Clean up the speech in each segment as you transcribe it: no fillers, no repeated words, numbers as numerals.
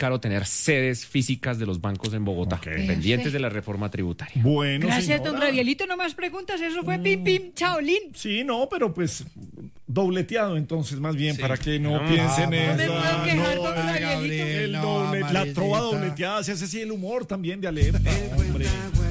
caro tener sedes físicas de los bancos en Bogotá, pendientes de la reforma tributaria. Bueno, Gracias, señora. don Gabrielito. No más preguntas. Eso fue pim, pim, chaolín. Sí, no, pero pues dobleteado entonces, más bien, para que no piensen en No me eso. puedo quejar, don el Gabrielito. la trova dobleteada, se hace así el humor también de alerta, hombre.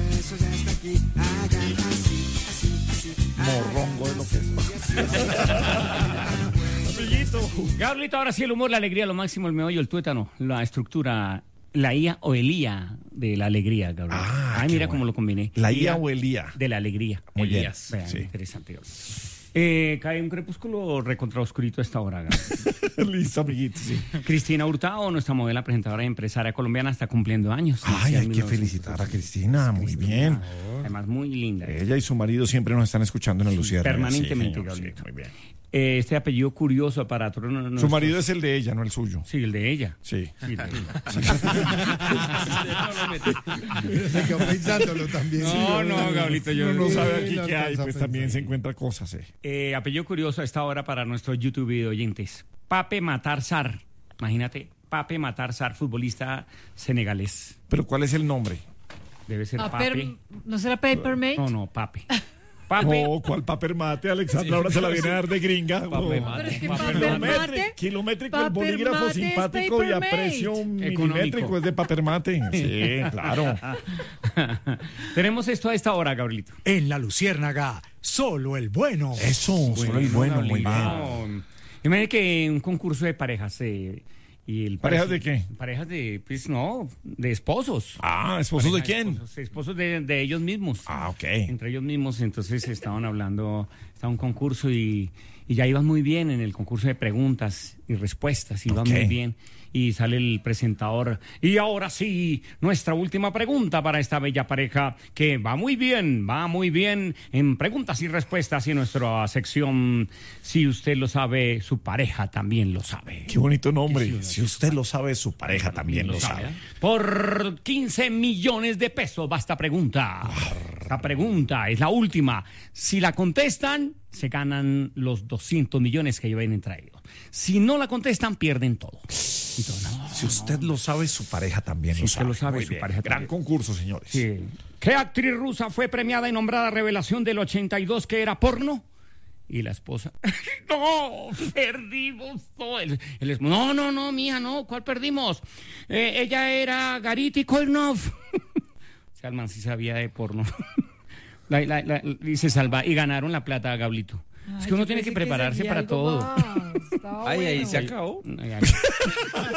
Morrongo de lo que es. Amiguito. Gabrielito, ahora sí el humor, la alegría, lo máximo, el meollo, el tuétano, la estructura, la IA o el IA de la alegría, Gabriel. Ay, mira cómo lo combiné. La IA o el IA. De la alegría. Muy bien. Elías. Vean, Sí. interesante. Cae un crepúsculo recontra oscurito a esta hora, Gabriel. Listo, amiguito, sí. Cristina Hurtado, nuestra modelo, presentadora y empresaria colombiana, está cumpliendo años. Ay, Nació hay en que 1900. felicitar a Cristina, muy bien. Además, muy linda. Ella y su marido siempre nos están escuchando en el Luciérnaga. permanentemente, Sí, señor, Gabrielito. sí, muy bien. Este apellido curioso para todos nuestros... Su marido es el de ella, no el suyo. Sí, el de ella. Sí. Sí, de ella. Se quedó pensándolo también. No, Gabrielito, yo Uno no sabe aquí no qué hay, alcanza a pues también pensar. se encuentra cosas, Apellido curioso a esta hora para nuestros YouTube video oyentes. Pape Matar Sarr. Imagínate, Pape Matar Sarr, futbolista senegalés. Pero ¿cuál es el nombre? Debe ser Pape. ¿No será Papermate? No, Pape. Pape. No, ¿cuál paper mate, Alexandra? Ahora se la viene a dar de gringa. Pape No. mate. Pero es que Paper paper mate. mate. Kilométrico, el Paper bolígrafo mate es simpático y a paper precio mate. milimétrico es de paper mate. Sí, claro. Tenemos esto a esta hora, Gabrielito. En la Luciérnaga, solo el bueno. Eso, solo el bueno, muy bien. No. Imagínate que un concurso de parejas. Y el ¿Parejas de qué? Parejas de, pues no, de esposos. Ah, ¿esposos de Pareja quién? Esposos de ellos mismos. Ah, ok. Entre ellos mismos, entonces estaban hablando, estaba un concurso y ya iban muy bien en el concurso de preguntas y respuestas, iban Ok. muy bien. Y sale el presentador. Y ahora sí, nuestra última pregunta para esta bella pareja, que va muy bien en preguntas y respuestas y en nuestra sección, si usted lo sabe, su pareja también lo sabe. Qué bonito nombre. Si usted lo sabe, su pareja también lo sabe. Por 15 millones de pesos va esta pregunta. La pregunta es la última. Si la contestan, se ganan los 200 millones que lleven entre ellos. Si no la contestan, pierden todo. Entonces, no. Si usted lo sabe, su pareja también Si lo usted sabe. lo sabe, Muy su bien. pareja Gran también. concurso, señores. Sí. ¿Qué actriz rusa fue premiada y nombrada revelación del 82 que era porno? Y la esposa, no, perdimos todo. No, mía, no, ¿cuál perdimos? Ella era Garity Koinov. O sea, el man sí sabía de porno. Y se salva, y ganaron la plata, Gablito. Es que uno tiene que prepararse para todo. Ay, ahí se acabó. Ay, ay.